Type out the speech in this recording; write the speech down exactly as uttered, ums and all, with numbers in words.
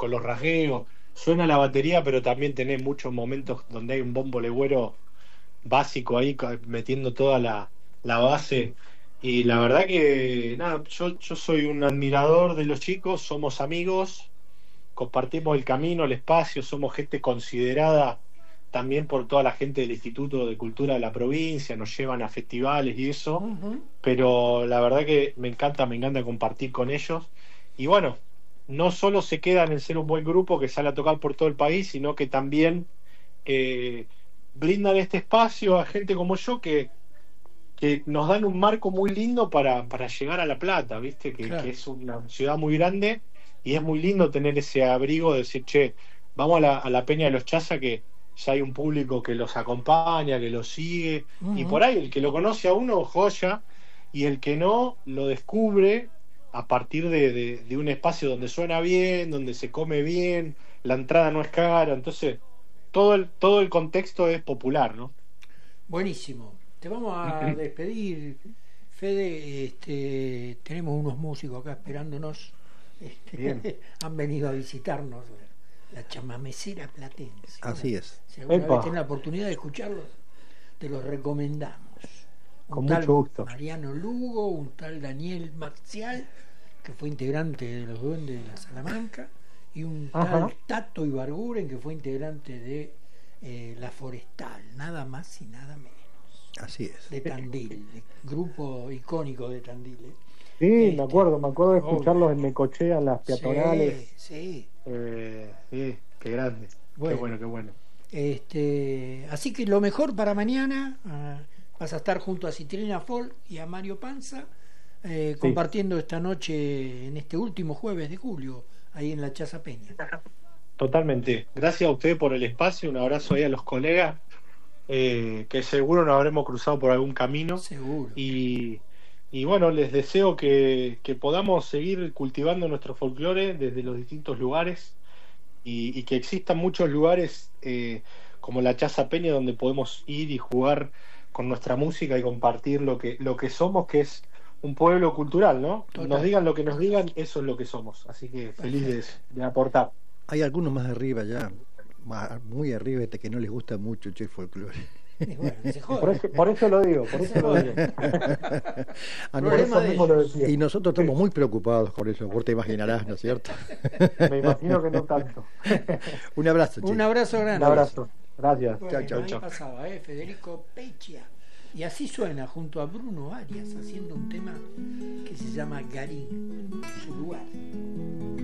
con los rasgueos. Suena la batería, pero también tenés muchos momentos donde hay un bombo legüero básico ahí, co- metiendo toda la, la base. Y la verdad que, nada, yo, yo soy un admirador de los chicos, somos amigos, compartimos el camino, el espacio, somos gente considerada también por toda la gente del Instituto de Cultura de la provincia, nos llevan a festivales y eso, Ujú. pero la verdad que me encanta, me encanta compartir con ellos. Y bueno, no solo se quedan en ser un buen grupo que sale a tocar por todo el país, sino que también eh, brindan este espacio a gente como yo que, que nos dan un marco muy lindo para, para llegar a La Plata, ¿viste? Que, que Claro. es una ciudad muy grande y es muy lindo tener ese abrigo de decir, che, vamos a la, a la Peña de los Chaza que ya hay un público que los acompaña, que los sigue, y Ujú. por ahí el que lo conoce a uno, joya, y el que no, lo descubre a partir de, de, de un espacio donde suena bien, donde se come bien, la entrada no es cara, entonces todo el, todo el contexto es popular, ¿no? Buenísimo. Te vamos a despedir, Fede. Este, tenemos unos músicos acá esperándonos. Bien. Este, han venido a visitarnos, la chamamecera platense. Bueno, Así es. si alguna vez Epa, tienen la oportunidad de escucharlos, te los recomendamos. Un con mucho tal gusto. Mariano Lugo, un tal Daniel Marcial, que fue integrante de los Duendes de la Salamanca, y un Ajá. tal Tato Ibarguren, que fue integrante de eh, La Forestal, nada más y nada menos, Así es. de Tandil, de- grupo icónico de Tandil. ¿Eh? Sí, me Este, acuerdo, me acuerdo de obvio. escucharlos en Necochea, en las Sí, peatonales. sí. Eh, sí, qué grande. Qué Bueno, bueno, qué bueno. este, así que lo mejor para mañana, ah, vas a estar junto a Citrina Folk y a Mario Panza, eh, Sí, compartiendo esta noche, en este último jueves de julio, ahí en la Chaza Peña. totalmente. Gracias a usted por el espacio, un abrazo ahí a los colegas, eh, que seguro nos habremos cruzado por algún camino. Seguro. Y, y bueno, les deseo que, que podamos seguir cultivando nuestro folclore desde los distintos lugares y, y que existan muchos lugares eh, como la Chaza Peña donde podemos ir y jugar con nuestra música y compartir lo que, lo que somos, que es un pueblo cultural, ¿no? Nos Total. digan lo que nos digan, eso es lo que somos. Así que feliz de, Perfecto. de aportar. Hay algunos más arriba ya, más- muy arriba, este, que no les gusta mucho che folclore. Y bueno, se Por jodan. eso, por eso lo digo, por Se eso lo digo. jodan. A Por Problema eso de mismo lo ellos. decía. Y nosotros estamos muy preocupados con eso, vos te imaginarás, ¿no es cierto? Me imagino que no tanto. Un abrazo, Un che. abrazo Un grande. abrazo. Gracias. Bueno, Chau, chau, ahí chau. pasaba, ¿eh? Federico Peccia. Y así suena junto a Bruno Arias haciendo un tema que se llama Garín, su lugar.